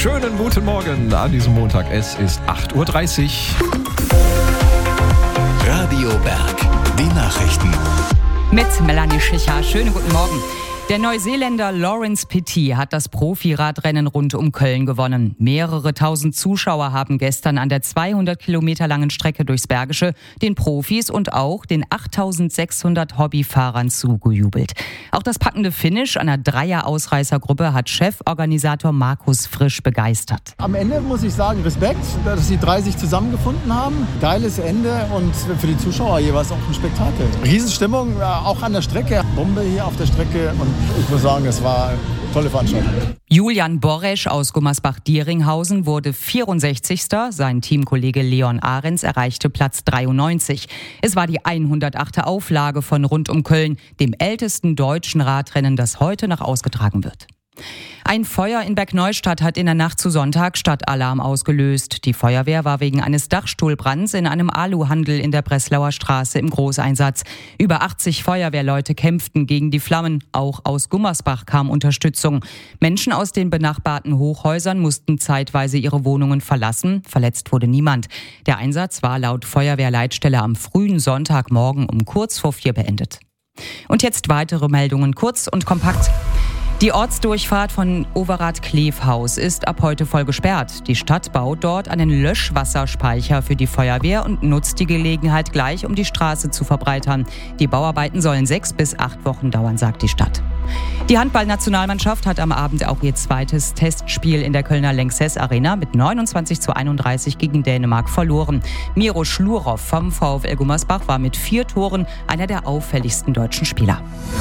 Schönen guten Morgen an diesem Montag. Es ist 8.30 Uhr. Radio Berg, die Nachrichten. Mit Melanie Schicher. Schönen guten Morgen. Der Neuseeländer Lawrence Petty hat das Profiradrennen rund um Köln gewonnen. Mehrere tausend Zuschauer haben gestern an der 200 Kilometer langen Strecke durchs Bergische den Profis und auch den 8600 Hobbyfahrern zugejubelt. Auch das packende Finish einer Dreier-Ausreißergruppe hat Cheforganisator Markus Frisch begeistert. Am Ende muss ich sagen, Respekt, dass die drei sich zusammengefunden haben. Geiles Ende und für die Zuschauer jeweils auch ein Spektakel. Riesenstimmung, auch an der Strecke. Bombe hier auf der Strecke und ich muss sagen, es war eine tolle Veranstaltung. Julian Boresch aus Gummersbach-Dieringhausen wurde 64. Sein Teamkollege Leon Ahrens erreichte Platz 93. Es war die 108. Auflage von Rund um Köln, dem ältesten deutschen Radrennen, das heute noch ausgetragen wird. Ein Feuer in Bergneustadt hat in der Nacht zu Sonntag Stadtalarm ausgelöst. Die Feuerwehr war wegen eines Dachstuhlbrands in einem Aluhandel in der Breslauer Straße im Großeinsatz. Über 80 Feuerwehrleute kämpften gegen die Flammen. Auch aus Gummersbach kam Unterstützung. Menschen aus den benachbarten Hochhäusern mussten zeitweise ihre Wohnungen verlassen. Verletzt wurde niemand. Der Einsatz war laut Feuerwehrleitstelle am frühen Sonntagmorgen um kurz vor 4 beendet. Und jetzt weitere Meldungen, kurz und kompakt. Die Ortsdurchfahrt von Overath-Klevhaus ist ab heute voll gesperrt. Die Stadt baut dort einen Löschwasserspeicher für die Feuerwehr und nutzt die Gelegenheit gleich, um die Straße zu verbreitern. Die Bauarbeiten sollen 6 bis 8 Wochen dauern, sagt die Stadt. Die Handballnationalmannschaft hat am Abend auch ihr zweites Testspiel in der Kölner Lanxess Arena mit 29:31 gegen Dänemark verloren. Miro Schlurow vom VfL Gummersbach war mit 4 Toren einer der auffälligsten deutschen Spieler.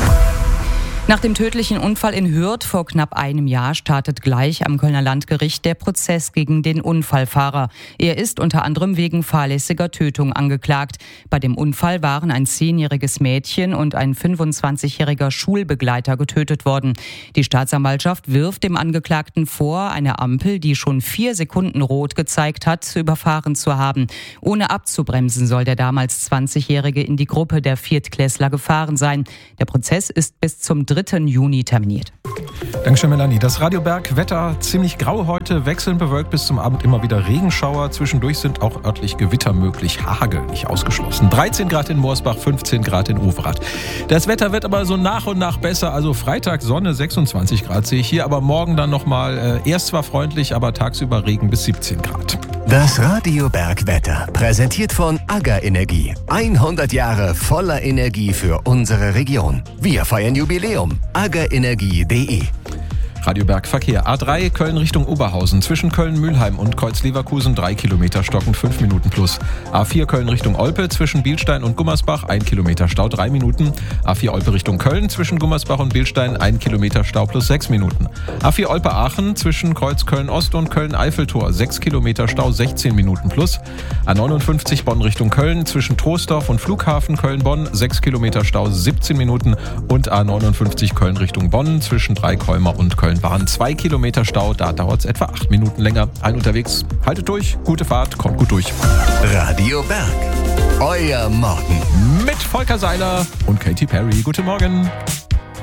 Nach dem tödlichen Unfall in Hürth vor knapp einem Jahr startet gleich am Kölner Landgericht der Prozess gegen den Unfallfahrer. Er ist unter anderem wegen fahrlässiger Tötung angeklagt. Bei dem Unfall waren ein 10-jähriges Mädchen und ein 25-jähriger Schulbegleiter getötet worden. Die Staatsanwaltschaft wirft dem Angeklagten vor, eine Ampel, die schon 4 Sekunden rot gezeigt hat, überfahren zu haben. Ohne abzubremsen soll der damals 20-Jährige in die Gruppe der Viertklässler gefahren sein. Der Prozess ist bis zum 3. Juni terminiert. Dankeschön, Melanie. Das Radio Berg Wetter ziemlich grau heute, wechselnd bewölkt bis zum Abend immer wieder Regenschauer. Zwischendurch sind auch örtlich Gewitter möglich. Hagel nicht ausgeschlossen. 13 Grad in Moorsbach, 15 Grad in Overath. Das Wetter wird aber so nach und nach besser. Also Freitag Sonne, 26 Grad sehe ich hier. Aber morgen dann nochmal, erst zwar freundlich, aber tagsüber Regen bis 17 Grad. Das Radio Berg Wetter, präsentiert von AGA Energie. 100 Jahre voller Energie für unsere Region. Wir feiern Jubiläum. agaenergie.de. Radio Berg Verkehr. A3 Köln Richtung Oberhausen. Zwischen Köln-Mühlheim und Kreuz-Leverkusen 3 Kilometer stockend, 5 Minuten plus. A4 Köln Richtung Olpe. Zwischen Bielstein und Gummersbach 1 Kilometer Stau, 3 Minuten. A4 Olpe Richtung Köln. Zwischen Gummersbach und Bielstein 1 Kilometer Stau plus 6 Minuten. A4 Olpe Aachen. Zwischen Kreuz Köln-Ost und Köln-Eiffeltor 6 Kilometer Stau, 16 Minuten plus. A59 Bonn Richtung Köln. Zwischen Troisdorf und Flughafen Köln-Bonn 6 Kilometer Stau, 17 Minuten. Und A59 Köln Richtung Bonn. Zwischen Dreikäumer und Köln waren 2 Kilometer Stau, da dauert es etwa 8 Minuten länger. Ein unterwegs, haltet durch, gute Fahrt, kommt gut durch. Radio Berg, euer Morgen. Mit Volker Seiler und Katy Perry. Guten Morgen.